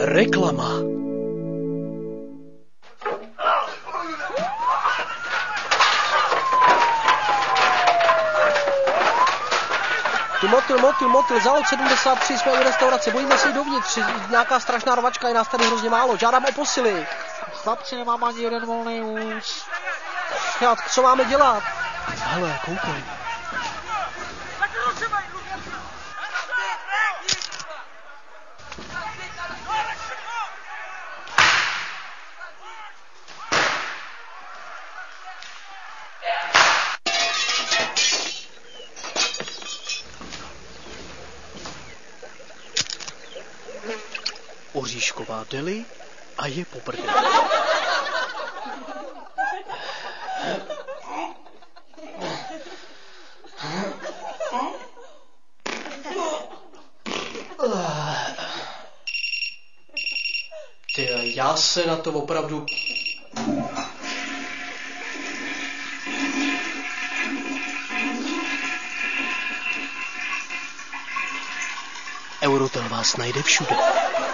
Reklama. Motyl, zalot 73, jsme u restaurace, bojíme se dovnitř, nějaká strašná rvačka, je nás tady hrozně málo, žádám o posily. Chlapci, nemám ani jeden volný vůz. Co máme dělat? Hele, koukej. Oříšková deli a je po prdeli. Ty, já se na to opravdu... Eurotel vás najde všude.